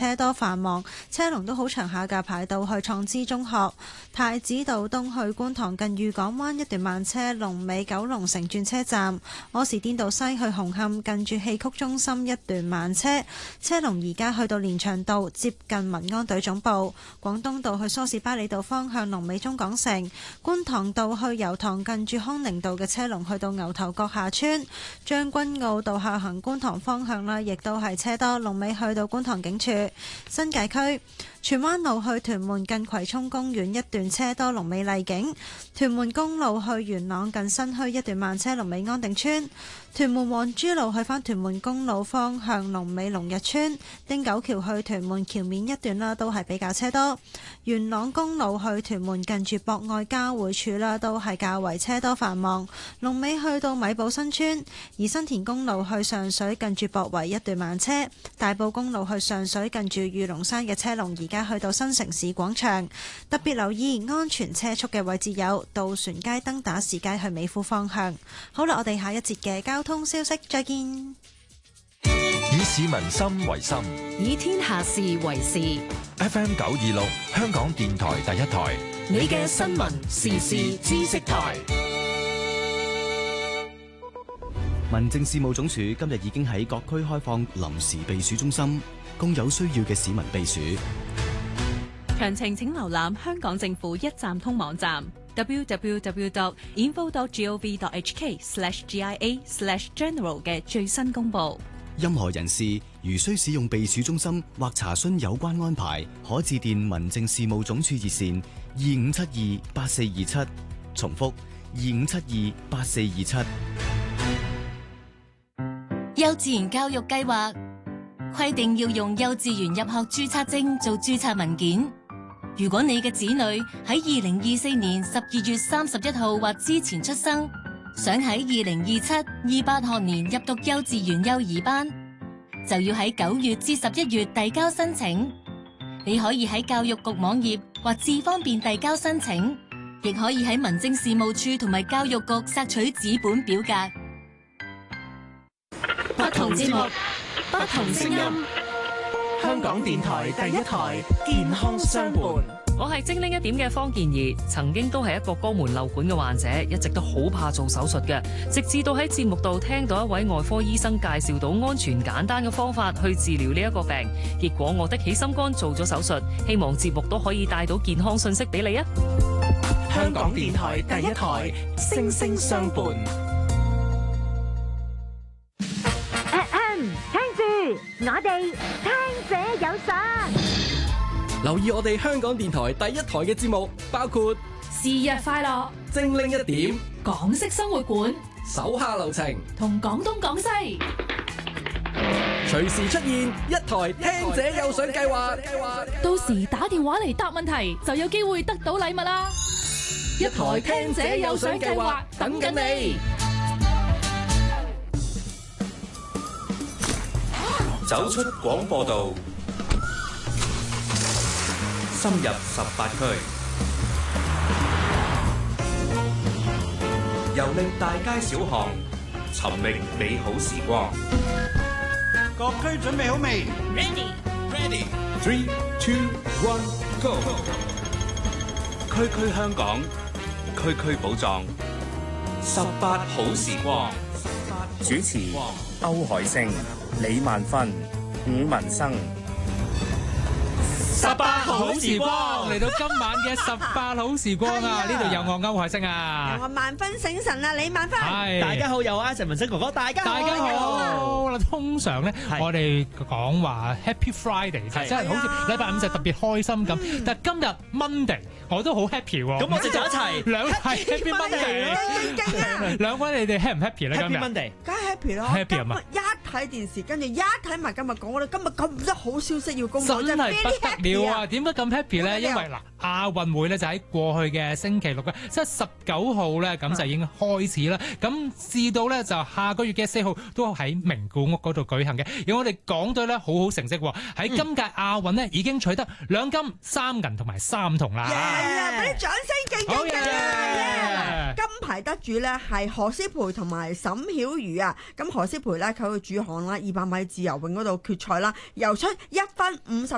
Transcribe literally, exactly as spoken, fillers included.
車多繁忙，車龍都好長下㗎，排到去創知中學。太子道東去觀塘近裕港灣一段慢車，龍尾九龍城轉車站。柯士甸道西去紅磡近住戲曲中心一段慢車，車龍而家去到連翔道接近民安隊總部。廣東道去梳士巴利道方向龍尾中港城。觀塘道去油塘近住康寧道嘅車龍去到牛頭角下村。將軍澳道下行觀塘方向啦，亦都係車多，龍尾去到觀塘警署。新界區荃灣路去屯門近葵涌公園一段車多，龍尾麗景。屯門公路去元朗近新墟一段慢車，龍尾安定村。屯門皇珠路去返屯門公路方向龍尾龍日村。汀九橋去屯門橋面一段啦，都係比較車多。元朗公路去屯門近住博愛交匯處啦，都係較為車多繁忙。龍尾去到米埔新村。而新田公路去上水近住博圍一段慢車。大埔公路去上水近住御龍山嘅車龍而家去到新城市廣場。特別留意安全車速嘅位置有渡船街、登打士街去美孚方向。好啦，我哋下一節嘅交通消息再見。 以市民心為心， 以天下事為事。 F M 九二六香港電台第一台， 你嘅新聞時事知識台。 民政事務總署今日已經喺各區開放臨時避暑中心，供有需要嘅市民避暑。 詳情請瀏覽香港政府一站通網站 double-u double-u double-u dot info dot gov dot h k slash g i a slash general 嘅最新公佈。 任何人士如需使用避暑中心或查詢有關安排，可致電民政事務總署熱線二五七二八四二七，重複二五七二八四二七。 幼稚園教育計劃規定要用幼稚園入學註冊證做註冊文件。如果你嘅子女喺二零二四年十二月三十一號或之前出生，想喺二零二七、二八學年入讀幼稚園幼兒班，就要喺九月至十一月遞交申請。你可以喺教育局網頁或智方便遞交申請，亦可以喺民政事務處同埋教育局索取紙本表格。 不同節目，不同聲音。 香港電台第一台，健康相伴。 我係精靈一點嘅方健儀，曾經都係一個肛門漏管嘅患者，一直都好怕做手術嘅。直至到喺節目度聽到一位外科醫生介紹到安全簡單嘅方法去治療呢一個病，結果我的起心肝做咗手術。希望節目都可以帶到健康信息俾你啊！ 香港電台第一台，聲聲相伴。 我哋聽者有賞， 留意我哋香港電台第一台嘅節目，包括是日快樂、 精靈一點、 港式生活館、 手下留情同廣東廣西， 隨時出現一台聽者有賞計劃。 到時打電話嚟答問題，就有機會得到禮物啦！ 一台聽者有賞計劃等緊你。 走出廣播道，深入十八區，遊歷大街小巷，尋覓美好時光。 各區準備好未 ？Ready, ready. Three, two, one, go. 區區香港，區區寶藏，十八好時光。 主持歐海星、李萬芬、伍文生。 十八好時光嚟到今晚嘅十八好時光啊！呢度有我歐海星啊， 有我萬分醒神啊，李萬芬。 係大家好，有啊陳文生哥哥，大家好， 大家好。嗱，通常咧我哋講話 Happy Friday 就真係好似禮拜五就特別開心咁，但係今日 Monday 我都好 happy 喎。 咁我哋就一齊兩位 Happy Monday，兩位你哋 happy 唔 happy 咧？今日 Happy Monday， 梗係 happy 咯。 Happy 啊嘛！ 一睇電視，跟住一睇埋今日講，我哋今日咁多好消息要公佈， 真係不得了啊！點解咁 happy 咧？因為嗱，亞運會咧就喺過去嘅星期六嘅，即係十九號咧，咁就已經開始啦。咁至到咧就下個月嘅四號都喺名古屋嗰度舉行嘅。而我哋港隊咧好好成績喎，喺今屆亞運咧已經取得兩金三銀同埋三銅啦。 係啊，俾啲掌聲勁勁勁啊！金牌得主咧係何詩蓓同埋沈曉瑜啊。咁何詩蓓咧佢去主項啦，二百米自由泳嗰度決賽啦，游出一分五十